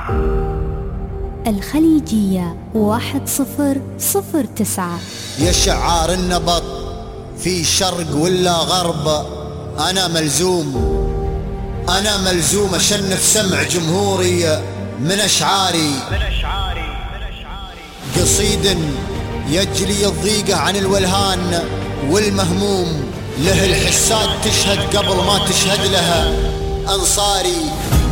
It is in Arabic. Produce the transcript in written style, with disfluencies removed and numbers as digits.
الخليجية 1009. يا شعار النبط في شرق ولا غرب، أنا ملزوم أشنف سمع جمهوري من أشعاري. قصيد يجلي الضيقة عن الولهان والمهموم، له الحسات تشهد قبل ما تشهد لها أنصاري.